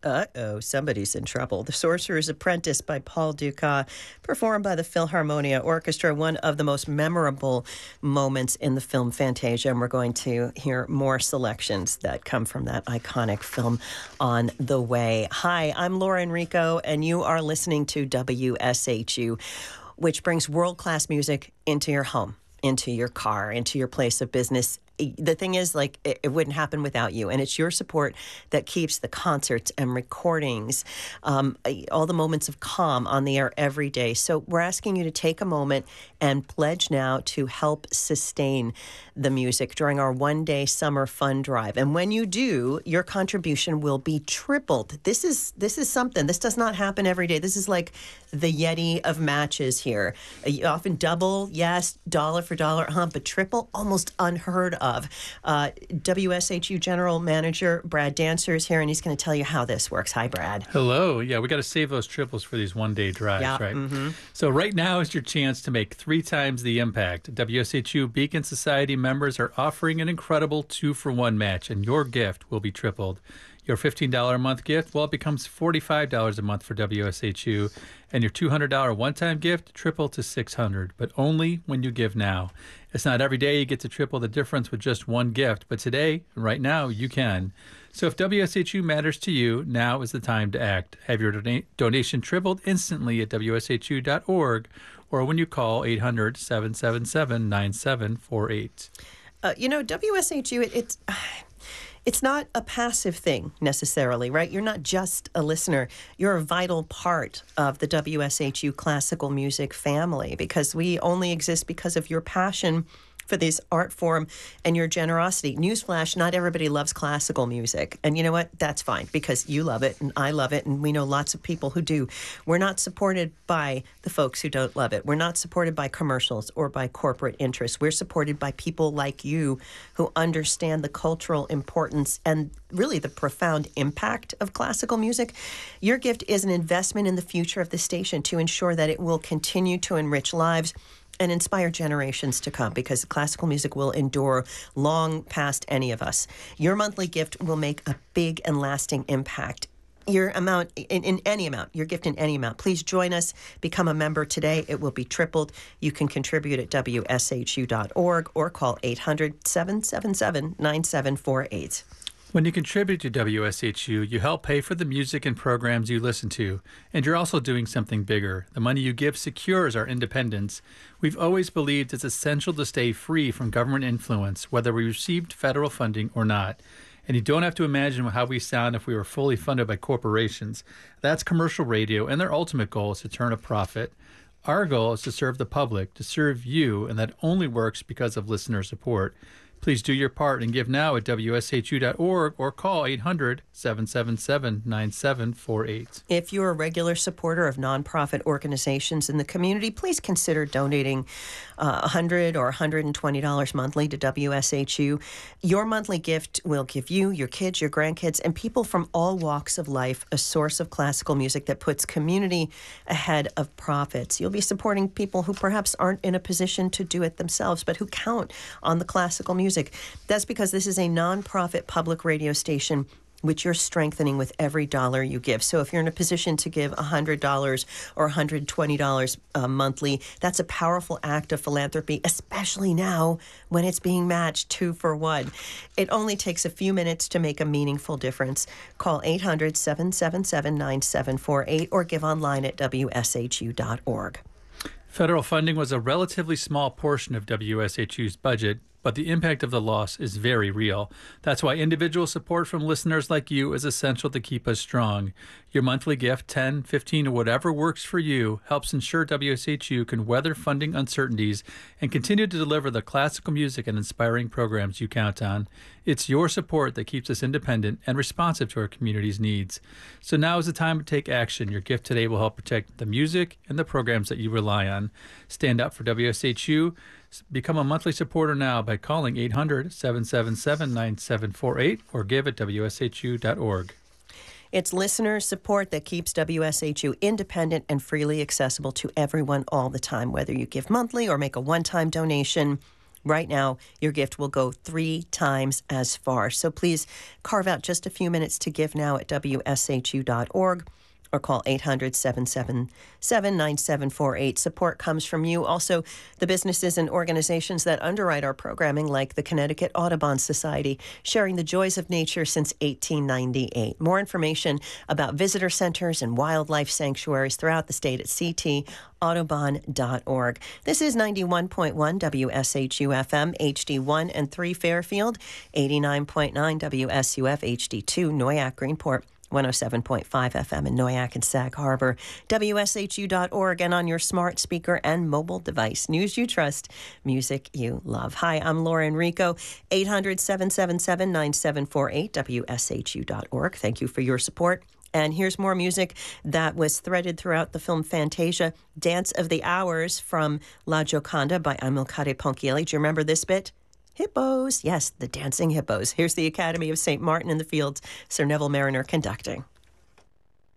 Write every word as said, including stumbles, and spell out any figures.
Uh-oh, somebody's in trouble. The Sorcerer's Apprentice by Paul Dukas, performed by the Philharmonia Orchestra, one of the most memorable moments in the film Fantasia, and we're going to hear more selections that come from that iconic film on the way. Hi, I'm Laura Enrico, and you are listening to W S H U, which brings world-class music into your home, into your car, into your place of business. The thing is, like, it, it wouldn't happen without you. And it's your support that keeps the concerts and recordings, um, all the moments of calm on the air every day. So we're asking you to take a moment and pledge now to help sustain the music during our one-day summer fund drive. And when you do, your contribution will be tripled. This is this is something. This does not happen every day. This is like the Yeti of matches here. You often double, yes, dollar for dollar, huh, but triple, almost unheard of. Uh, W S H U General Manager Brad Dancer is here, and he's going to tell you how this works. Hi, Brad. Hello. Yeah, we got to save those triples for these one-day drives, yeah, right? Mm-hmm. So right now is your chance to make three times the impact. W S H U Beacon Society members are offering an incredible two-for-one match, and your gift will be tripled. Your fifteen dollars a month gift, well, it becomes forty-five dollars a month for W S H U, and your two hundred dollars one-time gift, triple to six hundred dollars, but only when you give now. It's not every day you get to triple the difference with just one gift, but today, right now, you can. So if W S H U matters to you, now is the time to act. Have your dona- donation tripled instantly at W S H U dot org or when you call eight hundred, seven seven seven, nine seven four eight. Uh, you know, W S H U, it, it's... It's not a passive thing necessarily, right? You're not just a listener. You're a vital part of the W S H U classical music family because we only exist because of your passion for this art form and your generosity. Newsflash, not everybody loves classical music. And you know what? That's fine because you love it and I love it and we know lots of people who do. We're not supported by the folks who don't love it. We're not supported by commercials or by corporate interests. We're supported by people like you who understand the cultural importance and really the profound impact of classical music. Your gift is an investment in the future of the station to ensure that it will continue to enrich lives and inspire generations to come because classical music will endure long past any of us. Your monthly gift will make a big and lasting impact. Your amount, in, in any amount, your gift in any amount. Please join us. Become a member today. It will be tripled. You can contribute at W S H U dot org or call eight hundred, seven seven seven, nine seven four eight. When you contribute to W S H U, you help pay for the music and programs you listen to, and you're also doing something bigger. The money you give secures our independence. We've always believed it's essential to stay free from government influence, whether we received federal funding or not. And you don't have to imagine how we sound if we were fully funded by corporations. That's commercial radio, and their ultimate goal is to turn a profit. Our goal is to serve the public, to serve you, and that only works because of listener support. Please do your part and give now at W S H U dot org or call eight hundred, seven seven seven, nine seven four eight. If you're a regular supporter of nonprofit organizations in the community, please consider donating uh, one hundred dollars or one hundred twenty dollars monthly to W S H U. Your monthly gift will give you, your kids, your grandkids, and people from all walks of life a source of classical music that puts community ahead of profits. You'll be supporting people who perhaps aren't in a position to do it themselves, but who count on the classical music. That's because this is a nonprofit public radio station which you're strengthening with every dollar you give. So if you're in a position to give one hundred dollars or one hundred twenty dollars uh, monthly, that's a powerful act of philanthropy, especially now when it's being matched two for one. It only takes a few minutes to make a meaningful difference. Call eight hundred, seven seven seven, nine seven four eight or give online at W S H U dot org. Federal funding was a relatively small portion of W S H U's budget, but the impact of the loss is very real. That's why individual support from listeners like you is essential to keep us strong. Your monthly gift, ten, fifteen, or whatever works for you, helps ensure W S H U can weather funding uncertainties and continue to deliver the classical music and inspiring programs you count on. It's your support that keeps us independent and responsive to our community's needs. So now is the time to take action. Your gift today will help protect the music and the programs that you rely on. Stand up for W S H U. Become a monthly supporter now by calling eight hundred, seven seven seven, nine seven four eight or give at W S H U dot org. It's listener support that keeps W S H U independent and freely accessible to everyone all the time, whether you give monthly or make a one-time donation. Right now, your gift will go three times as far. So please carve out just a few minutes to give now at W S H U dot org. Or call eight hundred, seven seven seven, nine seven four eight. Support comes from you. Also, the businesses and organizations that underwrite our programming, like the Connecticut Audubon Society, sharing the joys of nature since eighteen ninety-eight. More information about visitor centers and wildlife sanctuaries throughout the state at c t audubon dot org. This is ninety-one point one W S H U F M, H D one and three Fairfield, eighty-nine point nine W S U F H D two Noyac Greenport, one oh seven point five F M in Noyac and Sag Harbor, W S H U dot org, and on your smart speaker and mobile device. News you trust, music you love. Hi, I'm Laura Enrico, eight hundred, seven seven seven, nine seven four eight, W S H U dot org. Thank you for your support. And here's more music that was threaded throughout the film Fantasia, Dance of the Hours from La Gioconda by Amilcare Ponchielli. Do you remember this bit? Hippos. Yes, the dancing hippos. Here's the Academy of Saint Martin in the Fields, Sir Neville Mariner conducting.